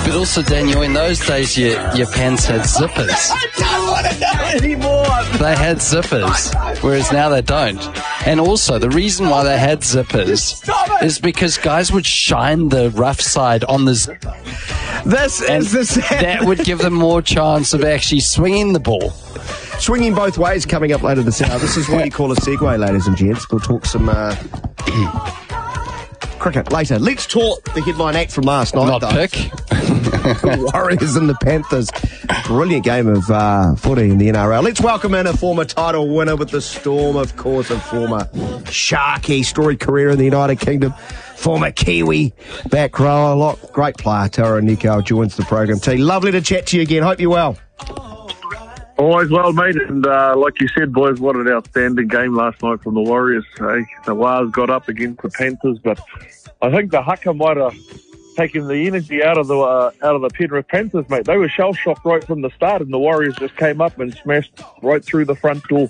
But also, Daniel, in those days, your pants had zippers. I don't want to know anymore. They had zippers, whereas now they don't. And also, the reason why they had zippers is because guys would shine the rough side on the zipper. That would give them more chance of actually swinging the ball. Swinging both ways coming up later this hour. This is what you call a segue, ladies and gents. We'll talk some cricket later. Let's talk the headline act from last night. Not pick. The Warriors and the Panthers. Brilliant game of footy in the NRL. Let's welcome in a former title winner with the Storm, of course, a former Sharky, storied career in the United Kingdom, former Kiwi back rower, great player. Tara Nico joins the program. T, lovely to chat to you again. Hope you're well. Always well, mate, and like you said, boys, what an outstanding game last night from the Warriors. The Wars got up against the Panthers, but I think the haka might have taken the energy out of the Penrith Panthers, mate. They were shell-shocked right from the start, and the Warriors just came up and smashed right through the front door.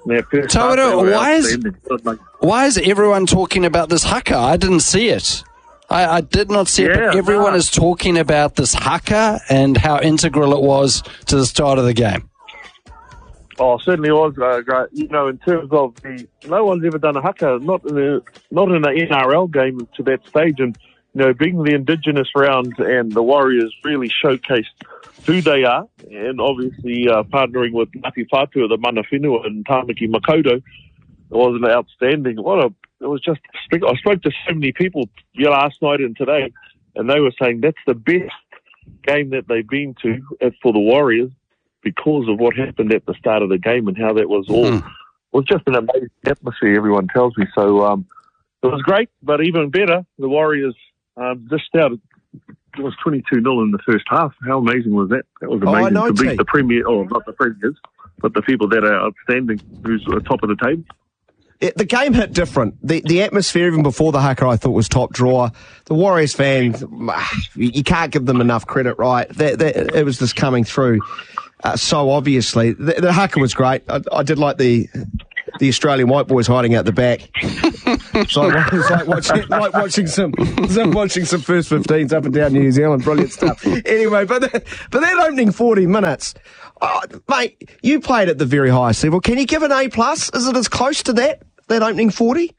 Why is everyone talking about this haka? I didn't see it. I did not see it, but everyone is talking about this haka and how integral it was to the start of the game. Oh, certainly was great. You know, in terms of no one's ever done a haka, not in an NRL game to that stage, and you know, being the Indigenous round and the Warriors really showcased who they are, and obviously partnering with Ngāti Whātua, the mana whenua, and Tāmaki Makaurau was an outstanding. It was just. I spoke to so many people last night and today, and they were saying that's the best game that they've been to for the Warriors, because of what happened at the start of the game and how that was all. It was just an amazing atmosphere, everyone tells me. So it was great, but even better, the Warriors dished out. It was 22-0 in the first half. How amazing was that? That was amazing to beat the Premier, or not the Premiers, but the people that are outstanding, who's at the top of the table. The game hit different. The atmosphere, even before the haka, I thought was top drawer. The Warriors fans, you can't give them enough credit, right? It was just coming through so obviously. The haka was great. I did like the Australian white boys hiding out the back. So it was like watching some first 15s up and down New Zealand. Brilliant stuff. Anyway, but that opening 40 minutes, mate, you played at the very highest level. Can you give an A+? Is it as close to that opening 40?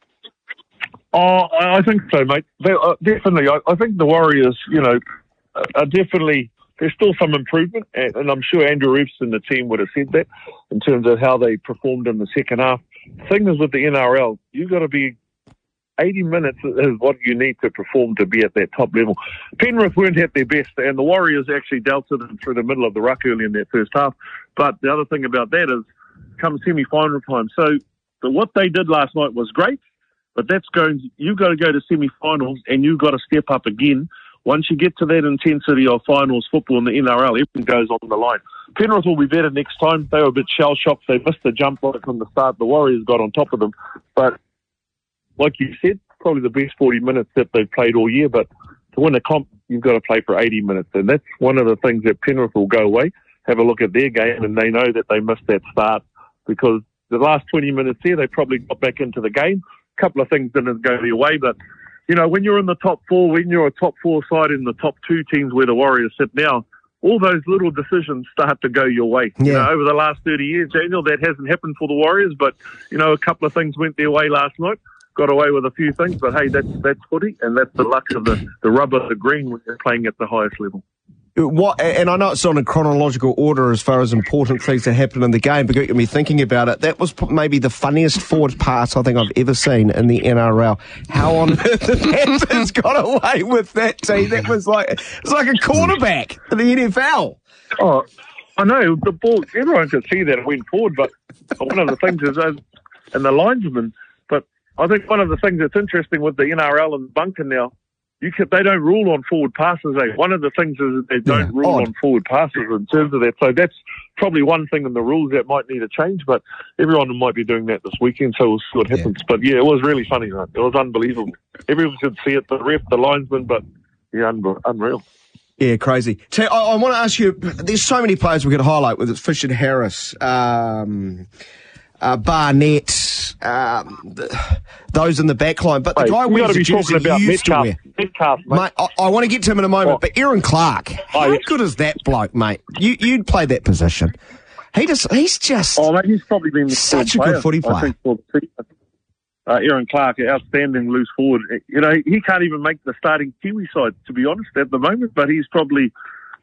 Oh, I think so, mate. Definitely. I think the Warriors, are definitely, there's still some improvement, and I'm sure Andrew Reeves and the team would have said that in terms of how they performed in the second half. The thing is with the NRL, you've got to be 80 minutes is what you need to perform to be at that top level. Penrith weren't at their best, and the Warriors actually dealt with them through the middle of the ruck early in their first half. But the other thing about that is, come semi-final time. So what they did last night was great, but you've got to go to semi-finals, and you've got to step up again. Once you get to that intensity of finals football in the NRL, everything goes on the line. Penrith will be better next time. They were a bit shell-shocked. They missed the jump right from the start. The Warriors got on top of them. But like you said, probably the best 40 minutes that they've played all year. But to win a comp, you've got to play for 80 minutes. And that's one of the things that Penrith will go away, have a look at their game, and they know that they missed that start, because the last 20 minutes there, they probably got back into the game. A couple of things didn't go their way, but when you're in the top four, when you're a top four side in the top two teams where the Warriors sit now, all those little decisions start to go your way. Yeah. Over the last 30 years, Daniel, that hasn't happened for the Warriors, but, a couple of things went their way last night. Got away with a few things, but hey, that's footy, and that's the luck of the rub of the green when you're playing at the highest level. And I know it's not in chronological order as far as important things that happened in the game, but got me thinking about it. That was maybe the funniest forward pass I think I've ever seen in the NRL. How on earth the Panthers got away with that team? That was like a quarterback in the NFL. Oh, I know. The ball, everyone could see that it went forward, but one of the things is, and the linesman, but I think one of the things that's interesting with the NRL and bunker now, they don't rule on forward passes. One of the things is they don't rule on forward passes in terms of that. So that's probably one thing in the rules that might need to change, but everyone might be doing that this weekend, so we'll see what happens. But yeah, it was really funny, right? It was unbelievable. Everyone should see it, the ref, the linesman, but yeah, unreal. Yeah, crazy. So I want to ask you, there's so many players we could highlight, whether it's Fisher Harris, Barnett, those in the back line. But the guy wears a jersey you used to wear. Metcalf, mate, I want to get to him in a moment, but Aaron Clark, how good is that bloke, mate? You'd play that position. He's just mate, he's probably been such a good footy player. I think Aaron Clark, outstanding loose forward. You know, he can't even make the starting Kiwi side, to be honest, at the moment, but he's probably,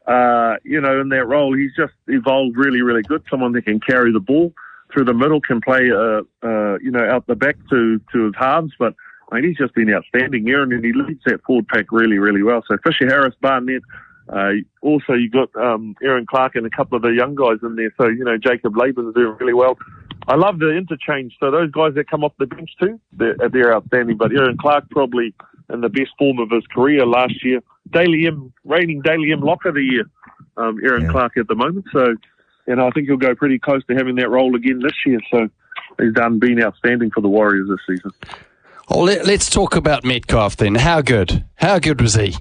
in that role, he's just evolved really, really good. Someone that can carry the ball through the middle, can play, out the back to his halves, but I mean, he's just been outstanding, Aaron, and he leads that forward pack really, really well. So Fisher Harris, Barnett, also you got Aaron Clark and a couple of the young guys in there. So, Jacob Laban's doing really well. I love the interchange. So those guys that come off the bench too, they're outstanding. But Aaron Clark probably in the best form of his career last year. Reigning Daily M Lock of the Year, Aaron Clark at the moment. So, I think he'll go pretty close to having that role again this year. So he's been outstanding for the Warriors this season. Oh, let's talk about Metcalf then. How good was he?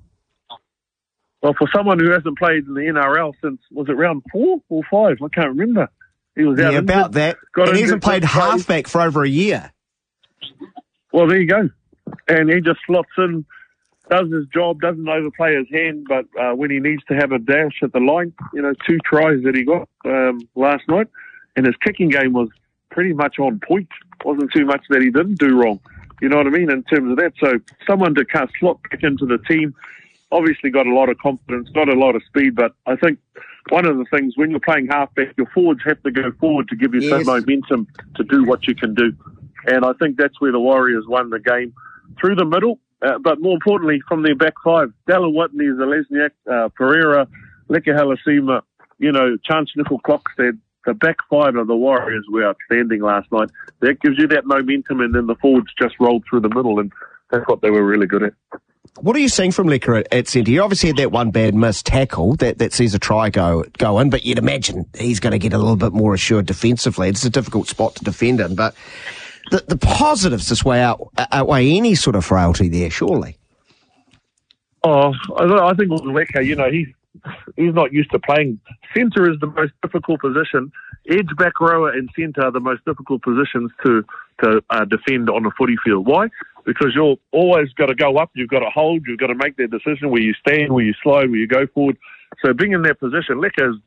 Well, for someone who hasn't played in the NRL since, was it round 4 or 5? I can't remember. He was out about that. And he hasn't played halfback for over a year. Well, there you go. And he just slots in, does his job, doesn't overplay his hand, but when he needs to have a dash at the line, 2 tries that he got last night, and his kicking game was pretty much on point. Wasn't too much that he didn't do wrong. You know what I mean, in terms of that. So someone to slot back into the team, obviously got a lot of confidence, not a lot of speed, but I think one of the things when you're playing halfback, your forwards have to go forward to give you some momentum to do what you can do. And I think that's where the Warriors won the game, through the middle, but more importantly, from their back five. Dallin Whitney, Zalesniak, Pereira, Leka Halasima, Chance Nickel-Klokstad. The back five of the Warriors were outstanding last night. That gives you that momentum, and then the forwards just rolled through the middle, and that's what they were really good at. What are you seeing from Leka at centre? You obviously had that one bad missed tackle that sees a try go in, but you'd imagine he's going to get a little bit more assured defensively. It's a difficult spot to defend in, but the positives this way outweigh any sort of frailty there, surely. Oh, I think with Leka, he's not used to playing. Centre is the most difficult position. Edge, back rower, and centre are the most difficult positions to defend on a footy field. Why? Because you're always got to go up, you've got to hold, you've got to make that decision where you stand, where you slide, where you go forward. So being in that position, Leka is